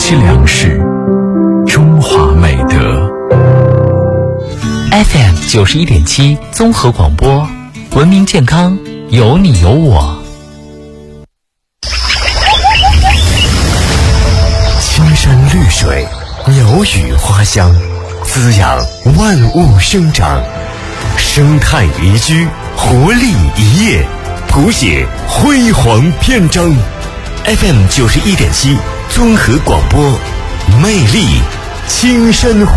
期粮食，中华美德。 FM 91.7综合广播，文明健康，有你有我。 青山绿水，鸟语花香，滋养万物生长，生态宜居，活力一夜，谱写辉煌篇章。FM 91.7综合广播，魅力青山湖。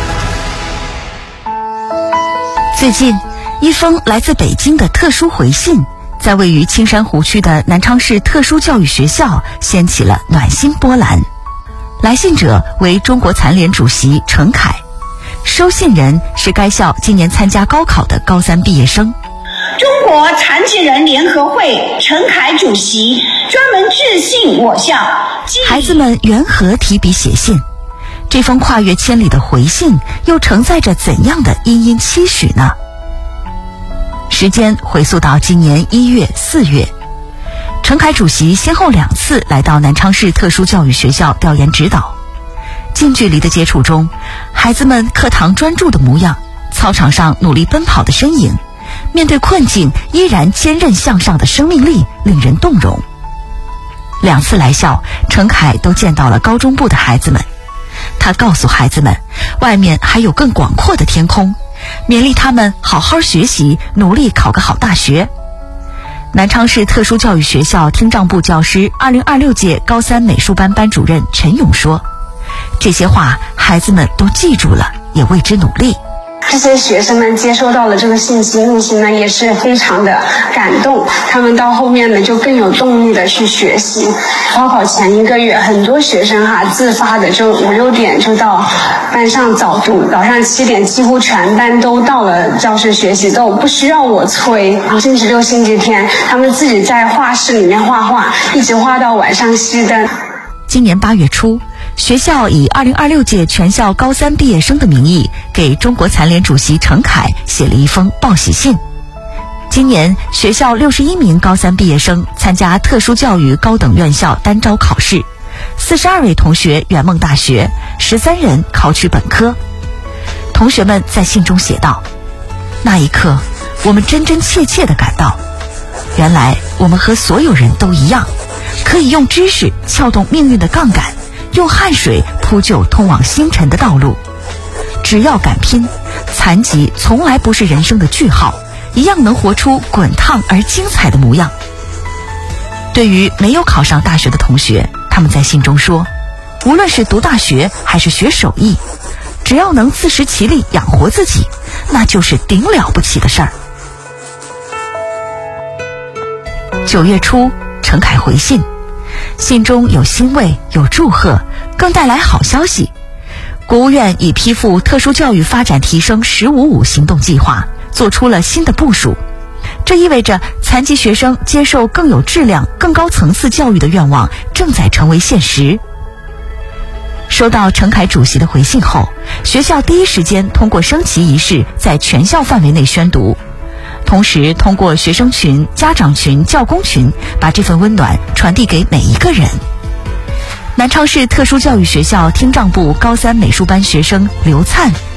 最近，一封来自北京的特殊回信，在位于青山湖区的南昌市特殊教育学校掀起了暖心波澜。来信者为中国残联主席陈凯，收信人是该校今年参加高考的高三毕业生。 中国残疾人联合会陈凯主席专门致信我校。 孩子们缘何提笔写信？这封跨越千里的回信又承载着怎样的殷殷期许呢？时间回溯到今年1月、4月，陈凯主席先后2次来到南昌市特殊教育学校调研指导。近距离的接触中，孩子们课堂专注的模样，操场上努力奔跑的身影，面对困境依然坚韧向上的生命力，令人动容。2次来校，陈凯都见到了高中部的孩子们。他告诉孩子们，外面还有更广阔的天空，勉励他们好好学习，努力考个好大学。南昌市特殊教育学校听障部教师2026届高三美术班班主任陈勇说，这些话孩子们都记住了，也为之努力。 这些学生们接收到了这个信息，内心呢也是非常的感动，他们到后面呢就更有动力的去学习。高考前1个月，很多学生自发的就5、6点就到班上早读，早上7点几乎全班都到了教室学习，都不需要我催。星期六、星期天，他们自己在画室里面画画，一直画到晚上熄灯。 今年8月初，学校以2026届全校高三毕业生的名义，给中国残联主席陈凯写了一封报喜信。今年学校61名高三毕业生参加特殊教育高等院校单招考试，42位同学圆梦大学，13人考取本科。同学们在信中写道：那一刻，我们真真切切地感到，原来我们和所有人都一样，可以用知识撬动命运的杠杆，用汗水铺就通往星辰的道路。只要敢拼，残疾从来不是人生的句号，一样能活出滚烫而精彩的模样。对于没有考上大学的同学，他们在信中说，无论是读大学还是学手艺，只要能自食其力养活自己，那就是顶了不起的事儿。9月初，陈凯回信，信中有欣慰，有祝贺，更带来好消息。国务院已批复特殊教育发展提升“15+5”行动计划，做出了新的部署。这意味着残疾学生接受更有质量、更高层次教育的愿望正在成为现实。收到陈凯主席的回信后，学校第一时间通过升旗仪式在全校范围内宣读，同时通过学生群、家长群、教工群，把这份温暖传递给每一个人。南昌市特殊教育学校听障部高三美术班学生刘灿